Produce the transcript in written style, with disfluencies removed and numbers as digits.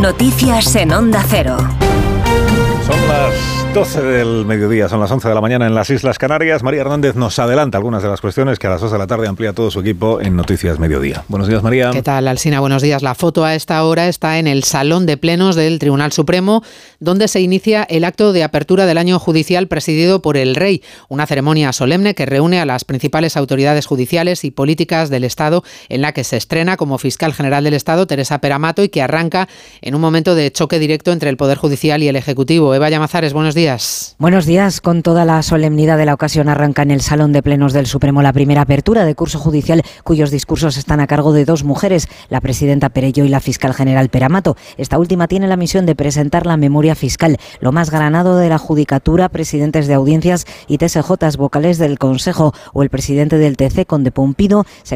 Noticias en Onda Cero. Son las 12 del mediodía, son las 11 de la mañana en las Islas Canarias. María Hernández nos adelanta algunas de las cuestiones que a las 2 de la tarde amplía todo su equipo en Noticias Mediodía. Buenos días, María. ¿Qué tal, Alsina? Buenos días. La foto a esta hora está en el Salón de Plenos del Tribunal Supremo, donde se inicia el acto de apertura del año judicial presidido por el Rey, una ceremonia solemne que reúne a las principales autoridades judiciales y políticas del Estado, en la que se estrena como fiscal general del Estado Teresa Peramato y que arranca en un momento de choque directo entre el Poder Judicial y el Ejecutivo. Eva Llamazares, buenos días. Buenos días. Con toda la solemnidad de la ocasión arranca en el Salón de Plenos del Supremo la primera apertura de curso judicial, cuyos discursos están a cargo de dos mujeres, la presidenta Perelló y la fiscal general Peramato. Esta última tiene la misión de presentar la memoria fiscal, lo más granado de la judicatura, presidentes de audiencias y TSJs, vocales del Consejo o el presidente del TC, Conde Pumpido, se